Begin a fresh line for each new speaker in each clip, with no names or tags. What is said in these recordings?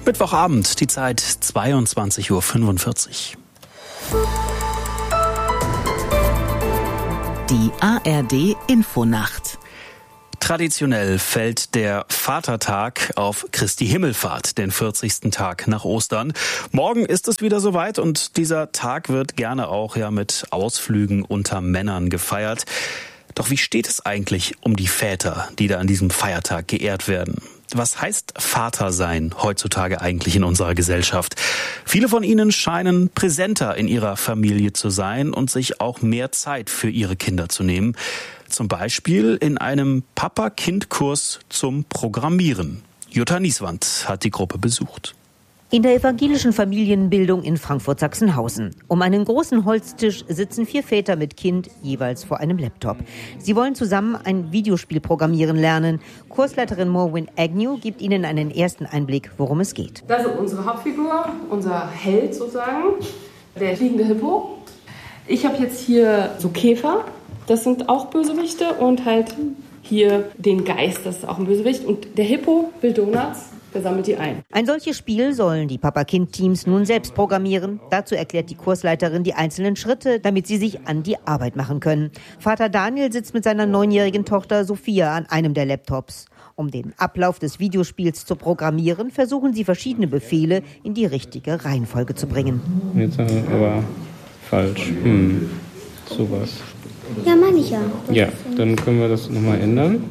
Mittwochabend, die Zeit 22:45 Uhr.
Die ARD Infonacht.
Traditionell fällt der Vatertag auf Christi Himmelfahrt, den 40. Tag nach Ostern. Morgen ist es wieder soweit und dieser Tag wird gerne auch mit Ausflügen unter Männern gefeiert. Doch wie steht es eigentlich um die Väter, die da an diesem Feiertag geehrt werden? Was heißt Vater sein heutzutage eigentlich in unserer Gesellschaft? Viele von ihnen scheinen präsenter in ihrer Familie zu sein und sich auch mehr Zeit für ihre Kinder zu nehmen. Zum Beispiel in einem Papa-Kind-Kurs zum Programmieren. Jutta Nieswand hat die Gruppe besucht.
In der evangelischen Familienbildung in Frankfurt-Sachsenhausen. Um einen großen Holztisch sitzen 4 Väter mit Kind, jeweils vor einem Laptop. Sie wollen zusammen ein Videospiel programmieren lernen. Kursleiterin Morwen Agnew gibt ihnen einen ersten Einblick, worum es geht.
Das ist unsere Hauptfigur, unser Held sozusagen, der fliegende Hippo. Ich habe jetzt hier so Käfer, das sind auch Bösewichte, und halt hier den Geist, das ist auch ein Bösewicht. Und der Hippo will Donuts. Der sammelt die ein.
Ein solches Spiel sollen die Papa-Kind-Teams nun selbst programmieren. Dazu erklärt die Kursleiterin die einzelnen Schritte, damit sie sich an die Arbeit machen können. Vater Daniel sitzt mit seiner 9-jährigen Tochter Sophia an einem der Laptops. Um den Ablauf des Videospiels zu programmieren, versuchen sie verschiedene Befehle in die richtige Reihenfolge zu bringen.
Jetzt aber falsch. Sowas.
Ja, meine ich ja.
Ja, dann können wir das nochmal ändern.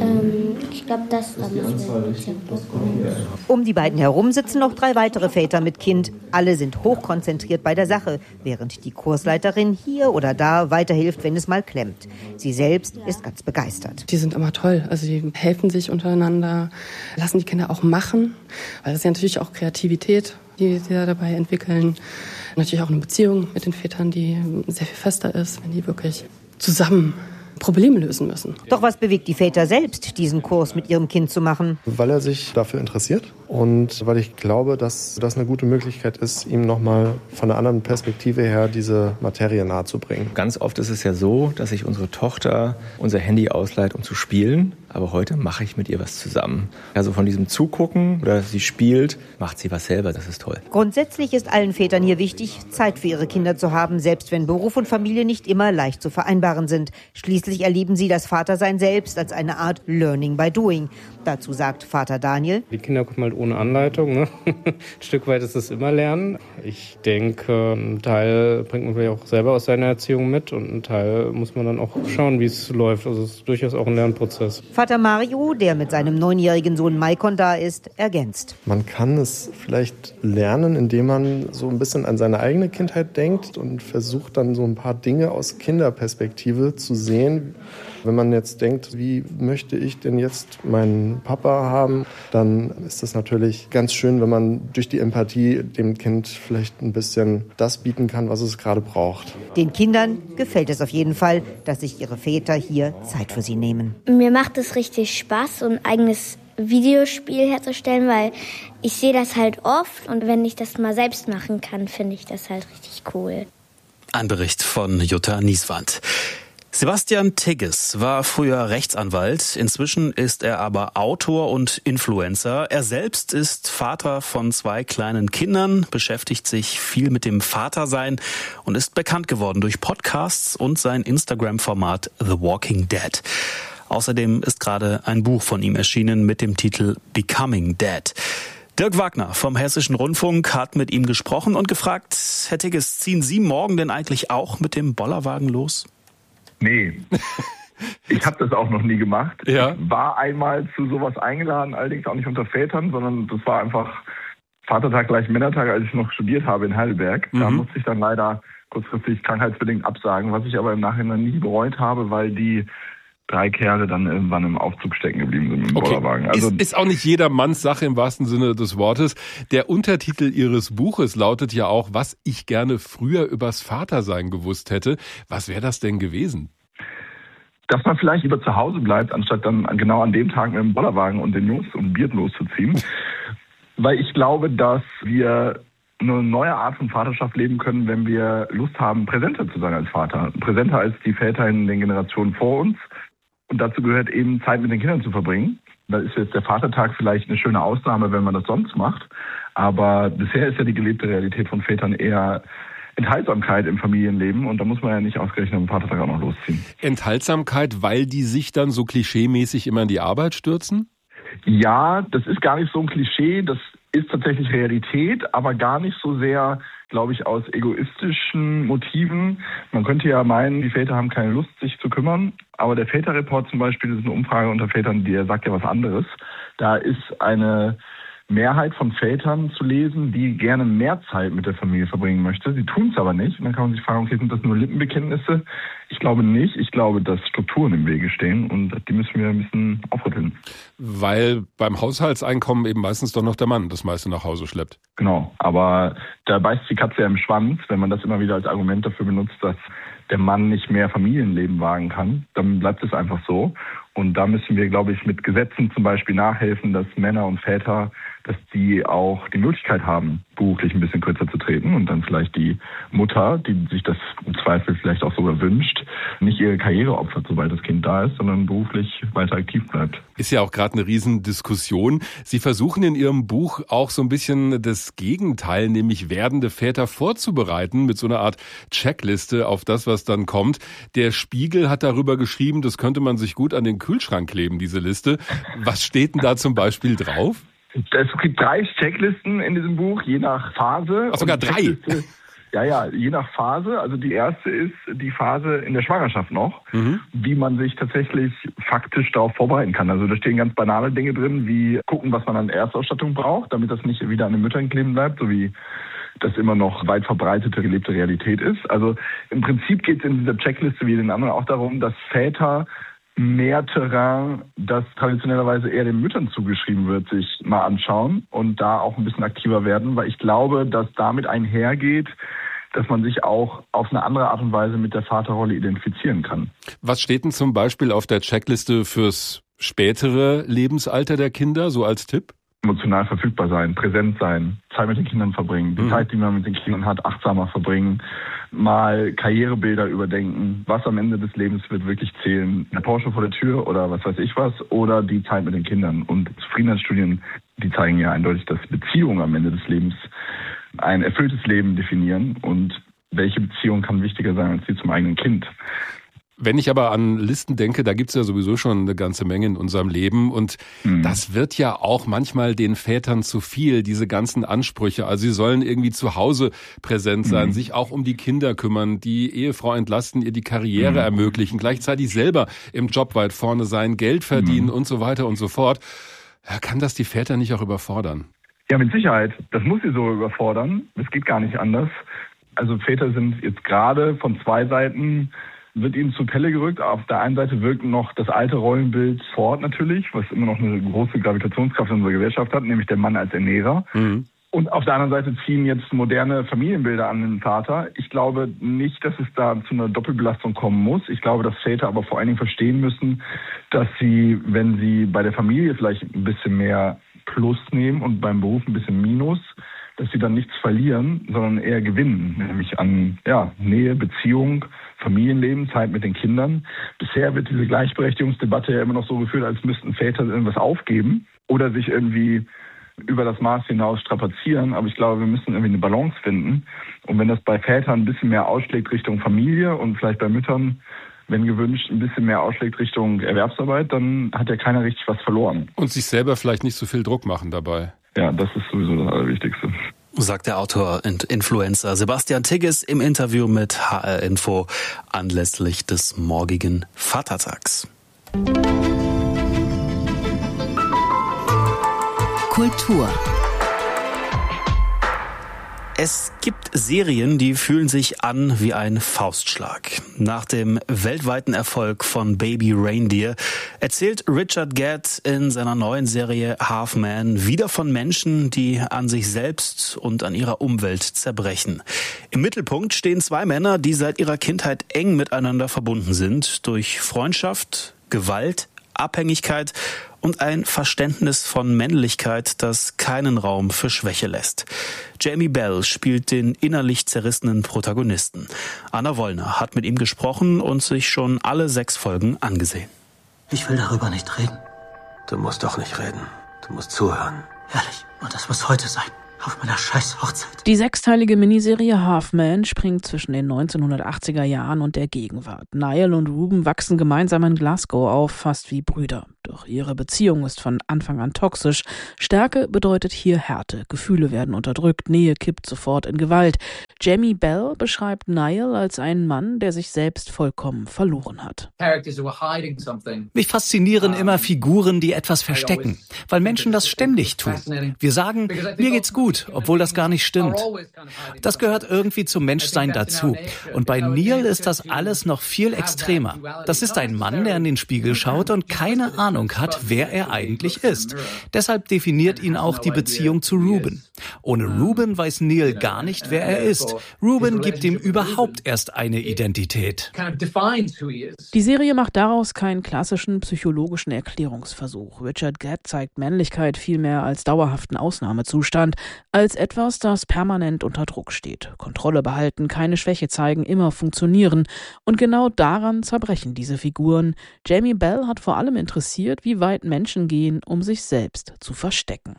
Ich glaube, das da müssen wir.
Um die beiden herum sitzen noch 3 weitere Väter mit Kind. Alle sind hochkonzentriert bei der Sache, während die Kursleiterin hier oder da weiterhilft, wenn es mal klemmt. Sie selbst ist ganz begeistert.
Die sind immer toll. Also die helfen sich untereinander, lassen die Kinder auch machen. Weil das ist ja natürlich auch Kreativität, die sie da dabei entwickeln. Natürlich auch eine Beziehung mit den Vätern, die sehr viel fester ist, wenn die wirklich zusammen Probleme lösen müssen.
Doch was bewegt die Väter selbst, diesen Kurs mit ihrem Kind zu machen?
Weil er sich dafür interessiert und weil ich glaube, dass das eine gute Möglichkeit ist, ihm nochmal von einer anderen Perspektive her diese Materie nahezubringen.
Ganz oft ist es ja so, dass sich unsere Tochter unser Handy ausleiht, um zu spielen. Aber heute mache ich mit ihr was zusammen. Also von diesem Zugucken oder sie spielt, macht sie was selber. Das ist toll.
Grundsätzlich ist allen Vätern hier wichtig, Zeit für ihre Kinder zu haben, selbst wenn Beruf und Familie nicht immer leicht zu vereinbaren sind. Schließlich erleben sie das Vatersein selbst als eine Art Learning by Doing. Dazu sagt Vater Daniel:
Die Kinder kommen halt ohne Anleitung. Ne? Ein Stück weit ist es immer Lernen. Ich denke, ein Teil bringt man vielleicht auch selber aus seiner Erziehung mit und ein Teil muss man dann auch schauen, wie es läuft. Also es ist durchaus auch ein Lernprozess.
Vater Mario, der mit seinem 9-jährigen Sohn Maikon da ist, ergänzt:
Man kann es vielleicht lernen, indem man so ein bisschen an seine eigene Kindheit denkt und versucht dann so ein paar Dinge aus Kinderperspektive zu sehen. Wenn man jetzt denkt, wie möchte ich denn jetzt meinen Papa haben, dann ist es natürlich ganz schön, wenn man durch die Empathie dem Kind vielleicht ein bisschen das bieten kann, was es gerade braucht.
Den Kindern gefällt es auf jeden Fall, dass sich ihre Väter hier Zeit für sie nehmen.
Mir macht es richtig Spaß, so ein eigenes Videospiel herzustellen, weil ich sehe das halt oft und wenn ich das mal selbst machen kann, finde ich das halt richtig cool.
Ein Bericht von Jutta Nieswand. Sebastian Tigges war früher Rechtsanwalt, inzwischen ist er aber Autor und Influencer. Er selbst ist Vater von 2 kleinen Kindern, beschäftigt sich viel mit dem Vatersein und ist bekannt geworden durch Podcasts und sein Instagram-Format The Walking Dead. Außerdem ist gerade ein Buch von ihm erschienen mit dem Titel Becoming Dad. Dirk Wagner vom Hessischen Rundfunk hat mit ihm gesprochen und gefragt: Herr Tigges, ziehen Sie morgen denn eigentlich auch mit dem Bollerwagen los?
Nee, ich habe das auch noch nie gemacht.
Ja.
Ich war einmal zu sowas eingeladen, allerdings auch nicht unter Vätern, sondern das war einfach Vatertag gleich Männertag, als ich noch studiert habe in Heidelberg. Da musste ich dann leider kurzfristig krankheitsbedingt absagen, was ich aber im Nachhinein nie bereut habe, weil die 3 Kerle dann irgendwann im Aufzug stecken geblieben sind im Bollerwagen. Also
ist auch nicht jedermanns Sache im wahrsten Sinne des Wortes. Der Untertitel Ihres Buches lautet ja auch: Was ich gerne früher übers Vatersein gewusst hätte. Was wäre das denn gewesen?
Dass man vielleicht lieber zu Hause bleibt, anstatt dann genau an dem Tag mit dem Bollerwagen und den Jungs und Bier loszuziehen. Weil ich glaube, dass wir eine neue Art von Vaterschaft leben können, wenn wir Lust haben, präsenter zu sein als Vater. Präsenter als die Väter in den Generationen vor uns. Und dazu gehört eben, Zeit mit den Kindern zu verbringen. Da ist jetzt der Vatertag vielleicht eine schöne Ausnahme, wenn man das sonst macht. Aber bisher ist ja die gelebte Realität von Vätern eher Enthaltsamkeit im Familienleben. Und da muss man ja nicht ausgerechnet am Vatertag auch noch losziehen.
Enthaltsamkeit, weil die sich dann so klischeemäßig immer in die Arbeit stürzen?
Ja, das ist gar nicht so ein Klischee. Das ist tatsächlich Realität, aber gar nicht so sehr, glaube ich, aus egoistischen Motiven. Man könnte ja meinen, die Väter haben keine Lust, sich zu kümmern. Aber der Väterreport zum Beispiel, das ist eine Umfrage unter Vätern, die sagt ja was anderes. Da ist eine Mehrheit von Vätern zu lesen, die gerne mehr Zeit mit der Familie verbringen möchte. Sie tun es aber nicht. Und dann kann man sich fragen, okay, sind das nur Lippenbekenntnisse? Ich glaube nicht. Ich glaube, dass Strukturen im Wege stehen und die müssen wir ein bisschen aufrütteln.
Weil beim Haushaltseinkommen eben meistens doch noch der Mann das meiste nach Hause schleppt.
Genau, aber da beißt die Katze ja im Schwanz, wenn man das immer wieder als Argument dafür benutzt, dass der Mann nicht mehr Familienleben wagen kann, dann bleibt es einfach so. Und da müssen wir, glaube ich, mit Gesetzen zum Beispiel nachhelfen, dass Männer und Väter, dass die auch die Möglichkeit haben, beruflich ein bisschen kürzer zu treten und dann vielleicht die Mutter, die sich das im Zweifel vielleicht auch sogar wünscht, nicht ihre Karriere opfert, sobald das Kind da ist, sondern beruflich weiter aktiv bleibt.
Ist ja auch gerade eine Riesendiskussion. Sie versuchen in Ihrem Buch auch so ein bisschen das Gegenteil, nämlich werdende Väter vorzubereiten mit so einer Art Checkliste auf das, was dann kommt. Der Spiegel hat darüber geschrieben, das könnte man sich gut an den Kühlschrank kleben, diese Liste. Was steht denn da zum Beispiel drauf?
Es gibt 3 Checklisten in diesem Buch, je nach Phase.
Ach, sogar 3?
Ja, je nach Phase. Also die erste ist die Phase in der Schwangerschaft noch, wie man sich tatsächlich faktisch darauf vorbereiten kann. Also da stehen ganz banale Dinge drin, wie gucken, was man an Erstausstattung braucht, damit das nicht wieder an den Müttern kleben bleibt, so wie das immer noch weit verbreitete, gelebte Realität ist. Also im Prinzip geht es in dieser Checkliste wie den anderen auch darum, dass Väter mehr Terrain, das traditionellerweise eher den Müttern zugeschrieben wird, sich mal anschauen und da auch ein bisschen aktiver werden, weil ich glaube, dass damit einhergeht, dass man sich auch auf eine andere Art und Weise mit der Vaterrolle identifizieren kann.
Was steht denn zum Beispiel auf der Checkliste fürs spätere Lebensalter der Kinder, so als Tipp?
Emotional verfügbar sein, präsent sein, Zeit mit den Kindern verbringen, die Zeit, die man mit den Kindern hat, achtsamer verbringen, mal Karrierebilder überdenken, was am Ende des Lebens wird wirklich zählen, eine Porsche vor der Tür oder was weiß ich was, oder die Zeit mit den Kindern. Und Zufriedenheitsstudien, die zeigen ja eindeutig, dass Beziehungen am Ende des Lebens ein erfülltes Leben definieren und welche Beziehung kann wichtiger sein als die zum eigenen Kind.
Wenn ich aber an Listen denke, da gibt's ja sowieso schon eine ganze Menge in unserem Leben und das wird ja auch manchmal den Vätern zu viel, diese ganzen Ansprüche. Also sie sollen irgendwie zu Hause präsent sein, sich auch um die Kinder kümmern, die Ehefrau entlasten, ihr die Karriere ermöglichen, gleichzeitig selber im Job weit vorne sein, Geld verdienen und so weiter und so fort. Ja, kann das die Väter nicht auch überfordern?
Ja, mit Sicherheit. Das muss sie so überfordern. Es geht gar nicht anders. Also Väter sind jetzt gerade von 2 Seiten wird ihnen zu Pelle gerückt. Auf der einen Seite wirkt noch das alte Rollenbild fort natürlich, was immer noch eine große Gravitationskraft in unserer Gesellschaft hat, nämlich der Mann als Ernährer. Und auf der anderen Seite ziehen jetzt moderne Familienbilder an den Vater. Ich glaube nicht, dass es da zu einer Doppelbelastung kommen muss. Ich glaube, dass Väter aber vor allen Dingen verstehen müssen, dass sie, wenn sie bei der Familie vielleicht ein bisschen mehr Plus nehmen und beim Beruf ein bisschen Minus, dass sie dann nichts verlieren, sondern eher gewinnen, nämlich an Nähe, Beziehung, Familienleben, Zeit mit den Kindern. Bisher wird diese Gleichberechtigungsdebatte ja immer noch so geführt, als müssten Väter irgendwas aufgeben oder sich irgendwie über das Maß hinaus strapazieren. Aber ich glaube, wir müssen irgendwie eine Balance finden. Und wenn das bei Vätern ein bisschen mehr ausschlägt Richtung Familie und vielleicht bei Müttern, wenn gewünscht, ein bisschen mehr ausschlägt Richtung Erwerbsarbeit, dann hat ja keiner richtig was verloren.
Und sich selber vielleicht nicht so viel Druck machen dabei.
Ja, das ist sowieso das Allerwichtigste.
Sagt der Autor und Influencer Sebastian Tigges im Interview mit HR Info anlässlich des morgigen Vatertags.
Kultur.
Es gibt Serien, die fühlen sich an wie ein Faustschlag. Nach dem weltweiten Erfolg von Baby Reindeer erzählt Richard Gere in seiner neuen Serie Half Man wieder von Menschen, die an sich selbst und an ihrer Umwelt zerbrechen. Im Mittelpunkt stehen 2 Männer, die seit ihrer Kindheit eng miteinander verbunden sind, durch Freundschaft, Gewalt, Abhängigkeit und ein Verständnis von Männlichkeit, das keinen Raum für Schwäche lässt. Jamie Bell spielt den innerlich zerrissenen Protagonisten. Anna Wollner hat mit ihm gesprochen und sich schon alle 6 Folgen angesehen.
Ich will darüber nicht reden. Du musst doch nicht reden. Du musst zuhören.
Ehrlich, und das muss heute sein. Auf meiner scheiß Hochzeit.
Die 6-teilige Miniserie Half Man springt zwischen den 1980er Jahren und der Gegenwart. Niall und Ruben wachsen gemeinsam in Glasgow auf, fast wie Brüder. Doch ihre Beziehung ist von Anfang an toxisch. Stärke bedeutet hier Härte. Gefühle werden unterdrückt, Nähe kippt sofort in Gewalt. Jamie Bell beschreibt Niall als einen Mann, der sich selbst vollkommen verloren hat.
Mich faszinieren immer Figuren, die etwas verstecken, weil Menschen das ständig tun. Wir sagen, mir geht's gut, obwohl das gar nicht stimmt. Das gehört irgendwie zum Menschsein dazu. Und bei Neil ist das alles noch viel extremer. Das ist ein Mann, der in den Spiegel schaut und keine Ahnung hat, wer er eigentlich ist. Deshalb definiert ihn auch die Beziehung zu Ruben. Ohne Ruben weiß Neil gar nicht, wer er ist. Ruben gibt ihm überhaupt erst eine Identität.
Die Serie macht daraus keinen klassischen psychologischen Erklärungsversuch. Richard Gere zeigt Männlichkeit vielmehr als dauerhaften Ausnahmezustand, als etwas, das permanent unter Druck steht. Kontrolle behalten, keine Schwäche zeigen, immer funktionieren. Und genau daran zerbrechen diese Figuren. Jamie Bell hat vor allem interessiert, wie weit Menschen gehen, um sich selbst zu verstecken.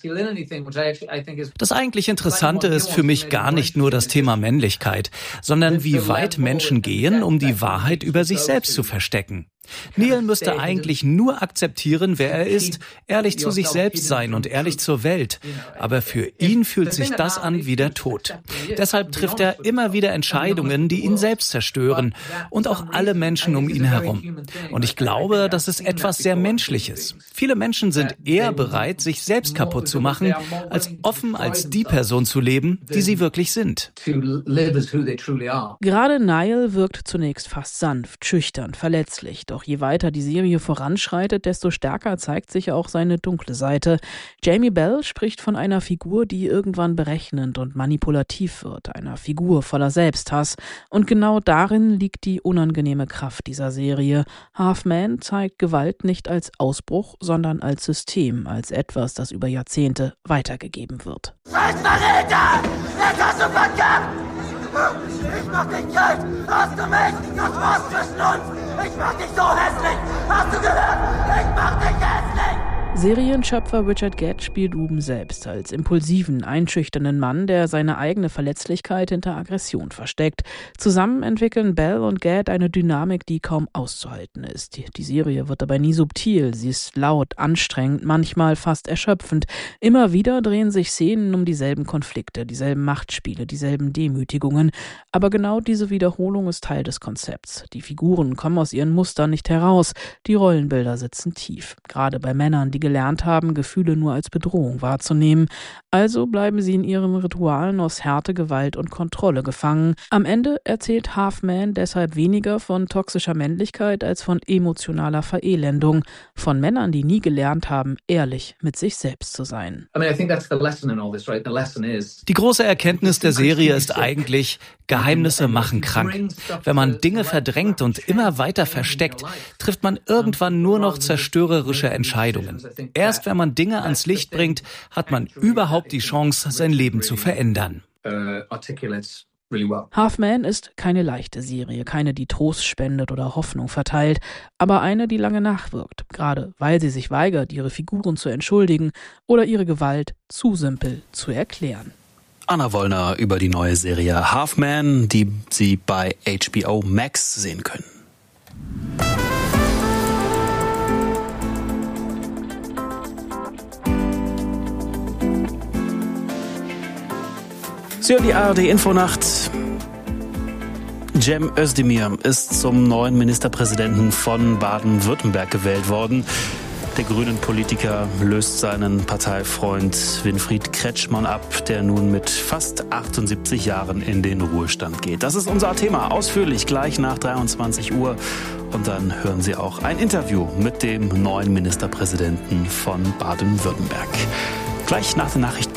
Das eigentlich Interessante ist für mich gar nicht nur das Thema Männlichkeit, sondern wie weit Menschen gehen, um die Wahrheit über sich selbst zu verstecken. Neil müsste eigentlich nur akzeptieren, wer er ist, ehrlich zu sich selbst sein und ehrlich zur Welt. Aber für ihn fühlt sich das an wie der Tod. Deshalb trifft er immer wieder Entscheidungen, die ihn selbst zerstören und auch alle Menschen um ihn herum. Und ich glaube, das ist etwas sehr Menschliches. Viele Menschen sind eher bereit, sich selbst kaputt zu machen, als offen als die Person zu leben, die sie wirklich sind.
Gerade Niall wirkt zunächst fast sanft, schüchtern, verletzlich. Doch je weiter die Serie voranschreitet, desto stärker zeigt sich auch seine dunkle Seite. Jamie Bell spricht von einer Figur, die irgendwann berechnend und manipulativ wird, einer Figur voller Selbsthass. Und genau darin liegt die unangenehme Kraft dieser Serie. Half Man zeigt Gewalt nicht als Ausbruch, sondern als System, als etwas, das über Jahrzehnte weitergegeben wird.
Scheiß Verräter! Jetzt hast du verkackt! Ich mach dich kalt! Hast du mich? Das war's zwischen uns! Ich mach dich so hässlich! Hast du gehört? Ich mach dich hässlich!
Serienschöpfer Richard Gere spielt Ruben selbst als impulsiven, einschüchternden Mann, der seine eigene Verletzlichkeit hinter Aggression versteckt. Zusammen entwickeln Bell und Gere eine Dynamik, die kaum auszuhalten ist. Die Serie wird dabei nie subtil, sie ist laut, anstrengend, manchmal fast erschöpfend. Immer wieder drehen sich Szenen um dieselben Konflikte, dieselben Machtspiele, dieselben Demütigungen. Aber genau diese Wiederholung ist Teil des Konzepts. Die Figuren kommen aus ihren Mustern nicht heraus, die Rollenbilder sitzen tief. Gerade bei Männern, die gelernt haben, Gefühle nur als Bedrohung wahrzunehmen. Also bleiben sie in ihren Ritualen aus Härte, Gewalt und Kontrolle gefangen. Am Ende erzählt Half Man deshalb weniger von toxischer Männlichkeit als von emotionaler Verelendung, von Männern, die nie gelernt haben, ehrlich mit sich selbst zu sein.
Die große Erkenntnis der Serie ist eigentlich, Geheimnisse machen krank. Wenn man Dinge verdrängt und immer weiter versteckt, trifft man irgendwann nur noch zerstörerische Entscheidungen. Erst wenn man Dinge ans Licht bringt, hat man überhaupt die Chance, sein Leben zu verändern.
Half Man ist keine leichte Serie, keine, die Trost spendet oder Hoffnung verteilt, aber eine, die lange nachwirkt, gerade weil sie sich weigert, ihre Figuren zu entschuldigen oder ihre Gewalt zu simpel zu erklären.
Anna Wollner über die neue Serie Half Man, die Sie bei HBO Max sehen können. Sie hören die ARD-Infonacht. Cem Özdemir ist zum neuen Ministerpräsidenten von Baden-Württemberg gewählt worden. Der Grünen-Politiker löst seinen Parteifreund Winfried Kretschmann ab, der nun mit fast 78 Jahren in den Ruhestand geht. Das ist unser Thema, ausführlich gleich nach 23 Uhr. Und dann hören Sie auch ein Interview mit dem neuen Ministerpräsidenten von Baden-Württemberg. Gleich nach den Nachrichten.